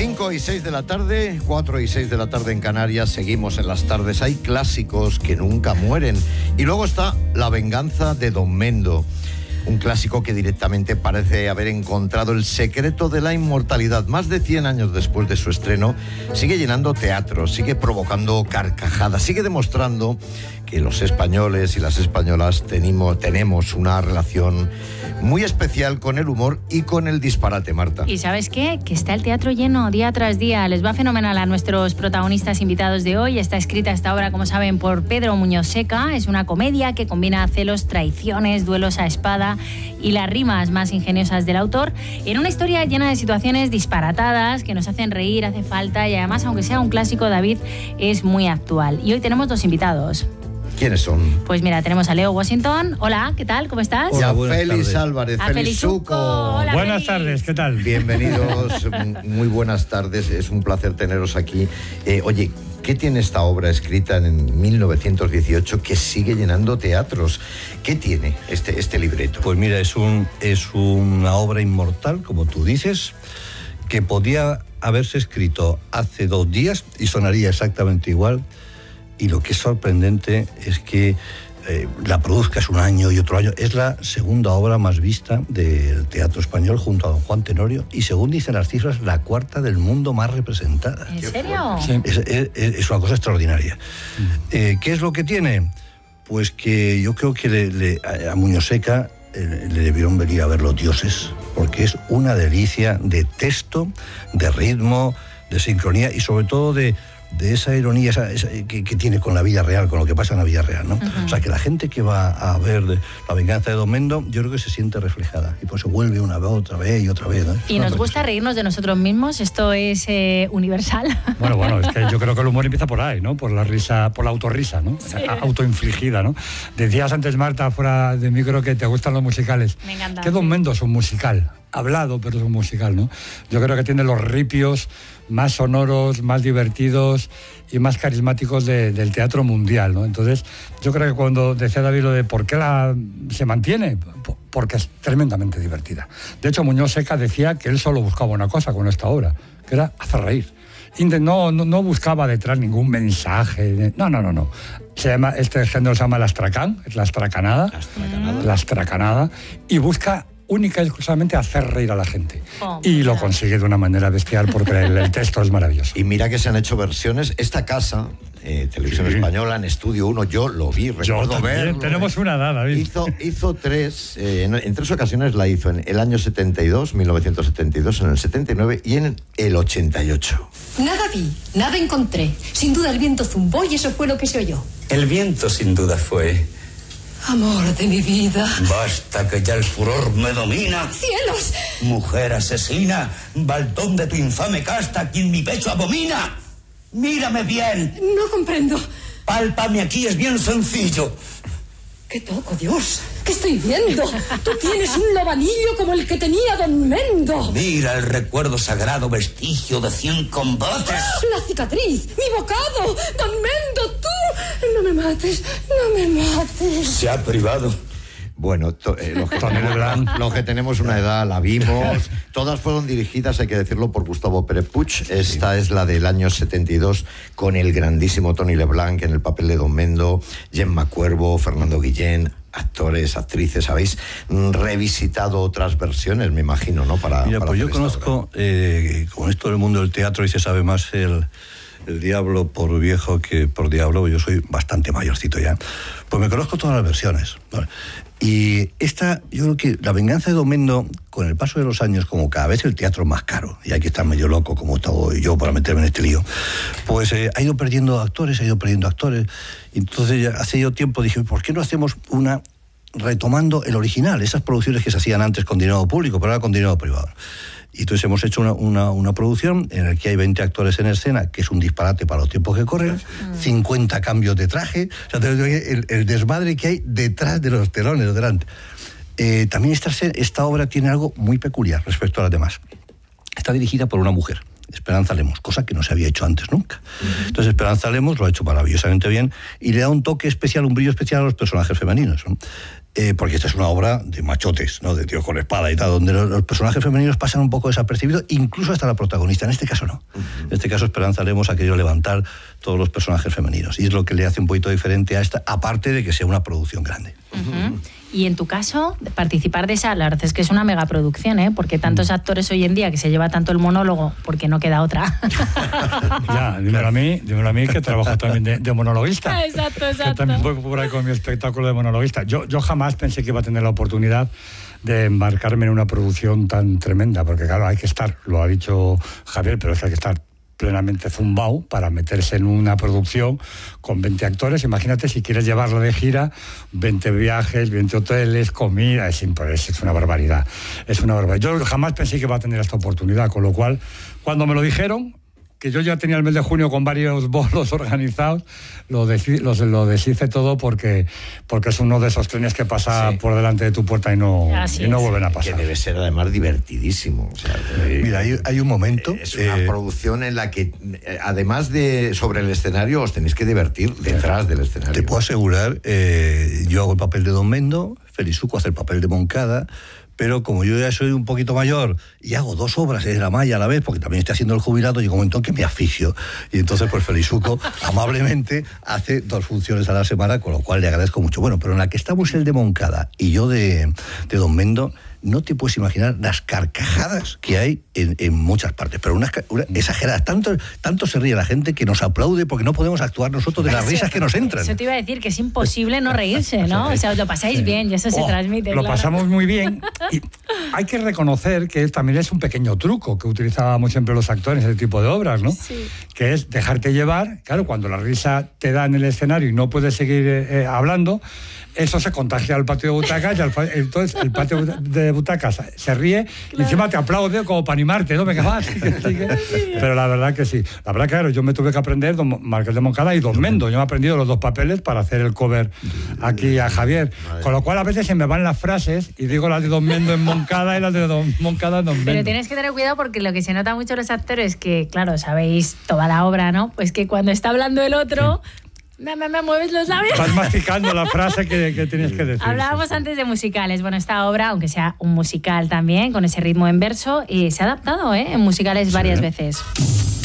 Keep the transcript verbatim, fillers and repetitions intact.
cinco y seis de la tarde, cuatro y seis de la tarde en Canarias, seguimos en las tardes. Hay clásicos que nunca mueren. Y luego está La venganza de Don Mendo, un clásico que directamente parece haber encontrado el secreto de la inmortalidad. Más de cien años después de su estreno, sigue llenando teatros, sigue provocando carcajadas, sigue demostrando que los españoles y las españolas tenemos, tenemos una relación muy especial con el humor y con el disparate, Marta. ¿Y sabes qué? Que está el teatro lleno día tras día. Les va fenomenal a nuestros protagonistas invitados de hoy. Está escrita esta obra, como saben, por Pedro Muñoz Seca. Es una comedia que combina celos, traiciones, duelos a espada y las rimas más ingeniosas del autor en una historia llena de situaciones disparatadas que nos hacen reír, hace falta, y además, aunque sea un clásico, David, es muy actual. Y hoy tenemos dos invitados. ¿Quiénes son? Pues mira, tenemos a Leo Washington. Hola, ¿qué tal? ¿Cómo estás? Hola, Félix Álvarez, a Felizuco. Hola, buenas Félix. tardes, ¿qué tal? Bienvenidos, muy buenas tardes, es un placer teneros aquí. Eh, oye, ¿qué tiene esta obra escrita en mil novecientos dieciocho que sigue llenando teatros? ¿Qué tiene este, este libreto? Pues mira, es, un, es una obra inmortal, como tú dices, que podía haberse escrito hace dos días y sonaría exactamente igual. Y lo que es sorprendente es que eh, la produzcas un año y otro año. Es la segunda obra más vista del teatro español junto a Don Juan Tenorio y, según dicen las cifras, la cuarta del mundo más representada. ¿En serio? Sí. Es, es, es una cosa extraordinaria. Mm. Eh, ¿Qué es lo que tiene? Pues que yo creo que le, le, a Muñoz Seca eh, le debieron venir a ver los dioses, porque es una delicia de texto, de ritmo, de sincronía y sobre todo de... de esa ironía esa, esa, que, que tiene con la vida real, con lo que pasa en la vida real, ¿no? Uh-huh. O sea, que la gente que va a ver de La venganza de Don Mendo, yo creo que se siente reflejada. Y pues se vuelve una vez, otra vez y otra vez, ¿no? Y nos gusta reírnos de nosotros mismos, esto es eh, universal. Bueno, bueno, es que yo creo que el humor empieza por ahí, ¿no? Por la risa, por la autorrisa, ¿no? Sí. Autoinfligida, ¿no? Decías antes, Marta, fuera de micro, que te gustan los musicales. Me encanta. Que Don Mendo es un musical, hablado, pero es un musical, ¿no? Yo creo que tiene los ripios más sonoros, más divertidos y más carismáticos de, del teatro mundial, ¿no? Entonces, yo creo que cuando decía David lo de por qué la se mantiene, porque es tremendamente divertida. De hecho, Muñoz Seca decía que él solo buscaba una cosa con esta obra, que era hacer reír. No, no, no buscaba detrás ningún mensaje, no, no, no, no. Se llama, este género se llama la astracán, es la astracanada, la astracanada, la astracanada, y busca única y exclusivamente hacer reír a la gente. Oh, y lo consigue de una manera bestial porque el, el texto es maravilloso. Y mira que se han hecho versiones. Esta casa, eh, Televisión sí. Española, en Estudio uno, yo lo vi, recuerdo verlo. Tenemos una edad, David. Hizo, hizo tres, eh, en, en tres ocasiones la hizo en el año setenta y dos, mil novecientos setenta y dos, en el setenta y nueve y en el ochenta y ocho. Nada vi, nada encontré. Sin duda el viento zumbó y eso fue lo que se oyó. El viento sin duda fue... Amor de mi vida. Basta que ya el furor me domina. ¡Cielos! Mujer asesina, baldón de tu infame casta, quien mi pecho abomina. Mírame bien. No comprendo. Pálpame aquí, es bien sencillo. ¿Qué toco, Dios? ¿Qué estoy viendo? Tú tienes un lobanillo como el que tenía Don Mendo. Mira el recuerdo sagrado, vestigio de cien combates. La cicatriz, mi bocado. Don Mendo, tú. No me mates, no me mates. Se ha privado. Bueno, to, eh, los, que tenemos, los que tenemos una edad la vimos. Todas fueron dirigidas, hay que decirlo, por Gustavo Pérez Puig. Esta sí. es la del año setenta y dos, con el grandísimo Tony Leblanc en el papel de Don Mendo, Gemma Cuervo, Fernando Guillén, actores, actrices. Habéis revisitado otras versiones, me imagino, ¿no? Para, Mira, para pues yo conozco, eh, con esto del mundo del teatro, y se sabe más el... el diablo por viejo que por diablo, yo soy bastante mayorcito ya, pues me conozco todas las versiones, ¿vale? Y esta, yo creo que La venganza de Don Mendo, con el paso de los años, como cada vez el teatro es más caro, y hay que estar medio loco como estoy yo para meterme en este lío, pues eh, ha ido perdiendo actores, ha ido perdiendo actores, y entonces ya hace yo tiempo dije, ¿por qué no hacemos una retomando el original, esas producciones que se hacían antes con dinero público, pero ahora con dinero privado? Y entonces hemos hecho una, una, una producción en la que hay veinte actores en escena, que es un disparate para los tiempos que corren, mm. cincuenta cambios de traje, o sea, el, el desmadre que hay detrás de los telones, delante. Eh, también esta, esta obra tiene algo muy peculiar respecto a las demás. Está dirigida por una mujer, Esperanza Lemos, cosa que no se había hecho antes nunca. Entonces Esperanza Lemos lo ha hecho maravillosamente bien y le da un toque especial, un brillo especial a los personajes femeninos, ¿no? Eh, porque esta es una obra de machotes, ¿no? De tíos con espada y tal, donde los, los personajes femeninos pasan un poco desapercibidos, incluso hasta la protagonista. En este caso no. En este caso Esperanza Lemos ha querido levantar todos los personajes femeninos y es lo que le hace un poquito diferente a esta, aparte de que sea una producción grande. Uh-huh. Y en tu caso, participar de esa, la verdad es que es una megaproducción, ¿eh? Porque tantos actores hoy en día que se lleva tanto el monólogo, porque no queda otra. Ya, dímelo a mí, dímelo a mí que trabajo también de, de monologuista. Exacto, exacto. Que también voy por ahí con mi espectáculo de monologuista. Yo, yo jamás pensé que iba a tener la oportunidad de embarcarme en una producción tan tremenda, porque claro, hay que estar, lo ha dicho Javier, pero es que hay que estar plenamente zumbao para meterse en una producción con veinte actores. Imagínate si quieres llevarlo de gira, veinte viajes, veinte hoteles, comida, es, es una barbaridad. Es una barbaridad. Yo jamás pensé que iba a tener esta oportunidad, con lo cual, cuando me lo dijeron, que yo ya tenía el mes de junio con varios bolos organizados, lo, deci, lo, lo deshice todo porque, porque es uno de esos trenes que pasa sí. por delante de tu puerta y no, y no vuelven a pasar. Que debe ser además divertidísimo. O sea, Mira, hay, hay un momento... Es una eh, producción en la que, además de sobre el escenario, os tenéis que divertir detrás del escenario. Te puedo asegurar, eh, yo hago el papel de Don Mendo, Felizuco hace el papel de Moncada, pero como yo ya soy un poquito mayor y hago dos obras en la malla a la vez, porque también estoy haciendo el jubilado, llega un momento en que me asfixio. Y entonces, pues Felizuco amablemente hace dos funciones a la semana, con lo cual le agradezco mucho. Bueno, pero en la que estamos el de Moncada y yo de, de Don Mendo, no te puedes imaginar las carcajadas que hay en, en muchas partes, pero unas una exageradas. Tanto, tanto se ríe la gente que nos aplaude porque no podemos actuar nosotros de las risas que nos entran. Eso te iba a decir, que es imposible no reírse, ¿no? O sea, os lo pasáis bien y eso se oh, transmite. Lo claro. pasamos muy bien y hay que reconocer que también es un pequeño truco que utilizábamos siempre los actores en ese tipo de obras, ¿no? Sí. Que es dejarte llevar, claro, cuando la risa te da en el escenario y no puedes seguir eh, hablando, eso se contagia al patio de butacas y al, entonces el patio de butacas se ríe, claro, y encima te aplaude como para animarte, ¿no? Venga, más. Pero la verdad que sí. La verdad que claro, yo me tuve que aprender Don Marqués de Moncada y Don Mendo. Yo me he aprendido los dos papeles para hacer el cover aquí a Javier. Con lo cual a veces se me van las frases y digo las de Don Mendo en Moncada y las de Don Moncada en Don Mendo. Pero tienes que tener cuidado porque lo que se nota mucho en los actores, que claro, sabéis toda la obra, ¿no? Pues que cuando está hablando el otro... Sí. Me, me, me mueves los labios. Vas masticando la frase que, que tienes que decir. Hablábamos antes de musicales. Bueno, esta obra, aunque sea un musical también, con ese ritmo en verso, y se ha adaptado, ¿eh? En musicales varias sí. veces.